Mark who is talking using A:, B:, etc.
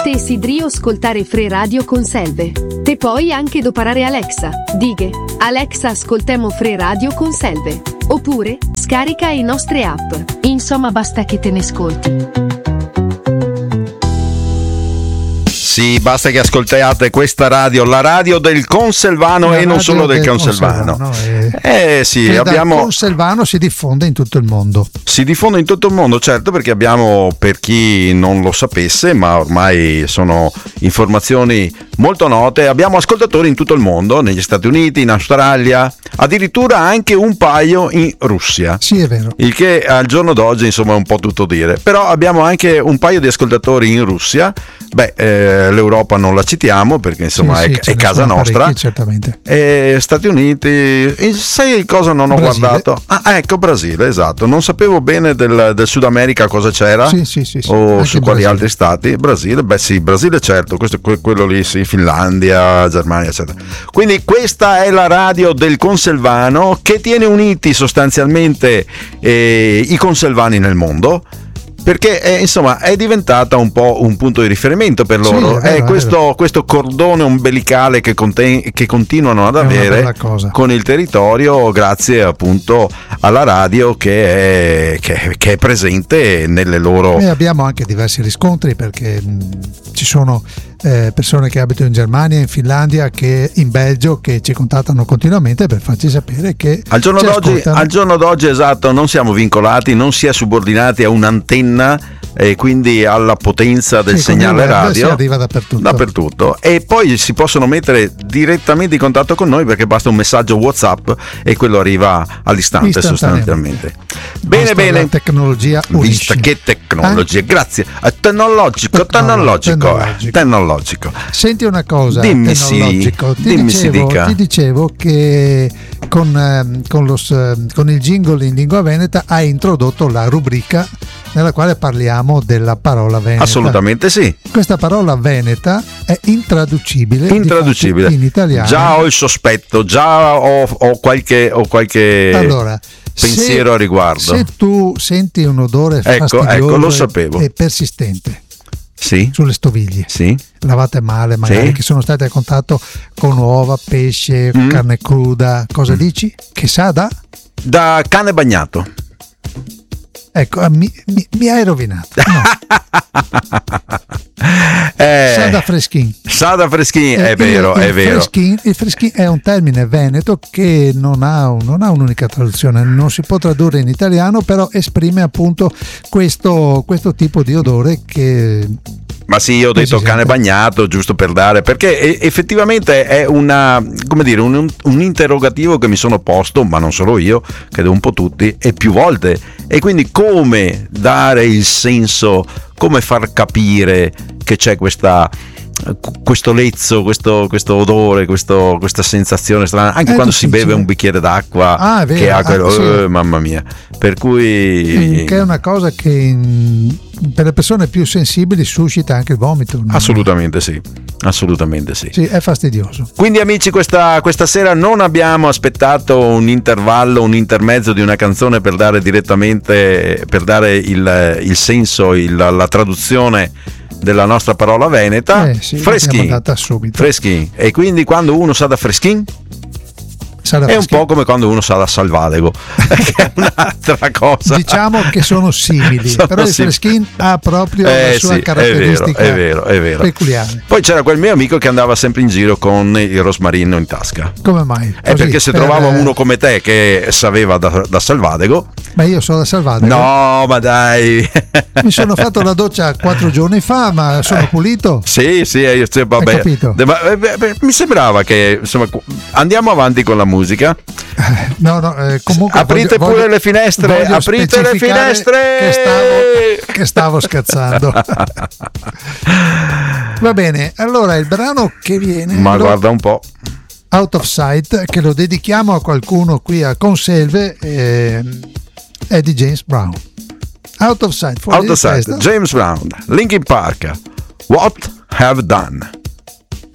A: Te sidrio ascoltare Fre Radio con Selve. Te puoi anche doparare Alexa. Dighe, Alexa ascoltemo Fre Radio con Selve. Oppure, scarica i nostre app. Insomma basta che te ne ascolti.
B: Sì, basta che ascoltiate questa radio, la radio del Conselvano e non solo del Conselvano. Sì, abbiamo. Il
C: Conselvano si diffonde in tutto il mondo.
B: Si diffonde in tutto il mondo, certo, perché abbiamo, per chi non lo sapesse, ma ormai sono informazioni molto note, abbiamo ascoltatori in tutto il mondo, negli Stati Uniti, in Australia, addirittura anche un paio in Russia.
C: Sì, è vero.
B: Il che al giorno d'oggi, insomma, è un po' tutto dire. Però abbiamo anche un paio di ascoltatori in Russia. L'Europa non la citiamo perché insomma è casa nostra,
C: certamente.
B: Stati Uniti, sai cosa non ho guardato? Ecco, Brasile, esatto. Non sapevo bene del Sud America cosa c'era,
C: sì.
B: o su quali altri stati. Brasile, Brasile certo, questo quello lì, sì, Finlandia, Germania, eccetera. Quindi questa è la radio del Conselvano che tiene uniti sostanzialmente i conselvani nel mondo, perché insomma è diventata un po' un punto di riferimento per loro.
C: Sì, è vero,
B: questo cordone ombelicale che continuano ad avere con il territorio, grazie appunto alla radio che è presente nelle loro.
C: E abbiamo anche diversi riscontri, perché ci sono persone che abitano in Germania, in Finlandia, che in Belgio, che ci contattano continuamente per farci sapere che
B: al giorno d'oggi esatto, non siamo vincolati, non si è subordinati a un'antenna e quindi alla potenza del segnale radio.
C: Si arriva
B: dappertutto, e poi si possono mettere direttamente in contatto con noi, perché basta un messaggio WhatsApp e quello arriva all'istante sostanzialmente. Bene,
C: la tecnologia unisce.
B: Vista che tecnologia, grazie. Tecnologico.
C: Senti una cosa,
B: dimmi
C: ti dicevo che con il jingle in lingua veneta hai introdotto la rubrica nella quale parliamo della parola veneta.
B: Assolutamente sì.
C: Questa parola veneta è intraducibile in italiano.
B: Già ho il sospetto, già ho qualche
C: allora,
B: pensiero a riguardo.
C: Se tu senti un odore fastidioso
B: lo sapevo.
C: e persistente,
B: sì,
C: sulle stoviglie,
B: sì,
C: lavate male magari, che sono state a contatto con uova, pesce, carne cruda, cosa dici? Che sa
B: da cane bagnato.
C: Ecco, mi hai rovinato. No. Sada freschin,
B: è vero.
C: Il freschin è un termine veneto che non ha un'unica traduzione, non si può tradurre in italiano, però esprime appunto questo tipo di odore che.
B: Ma sì, io ho detto cane bagnato giusto per dare, perché effettivamente è un interrogativo che mi sono posto, ma non solo io, credo un po' tutti, e più volte. E quindi come dare il senso, come far capire che c'è questo lezzo, questo odore, questa sensazione strana, anche quando si beve un bicchiere d'acqua che ha quello, mamma mia, per cui
C: che è una cosa che per le persone più sensibili suscita anche il vomito.
B: Assolutamente sì.
C: Sì, è fastidioso.
B: Quindi amici, questa sera non abbiamo aspettato un intervallo, un intermezzo di una canzone per dare il senso, la traduzione della nostra parola veneta. Freschin. E quindi quando uno sa da freschin è un po' come quando uno sa da salvadego, che è un'altra cosa.
C: Diciamo che sono simili, però il freschin ha proprio la sua caratteristica
B: è vero.
C: peculiare.
B: Poi c'era quel mio amico che andava sempre in giro con il rosmarino in tasca.
C: Come mai?
B: Perché se trovava uno come te che sapeva da salvadego.
C: Ma io so da salvadego.
B: No, ma dai.
C: Mi sono fatto la doccia 4 giorni fa, ma sono pulito.
B: Sì, vabbè.
C: Hai capito?
B: Mi sembrava che insomma andiamo avanti con la musica.
C: Comunque
B: aprite pure le finestre, aprite le finestre,
C: che stavo scherzando. Va bene, allora il brano che viene,
B: ma guarda un po',
C: Out of Sight, che lo dedichiamo a qualcuno qui a Conselve, è di James Brown. Out of Sight,
B: James Brown, Linkin Park, What Have Done.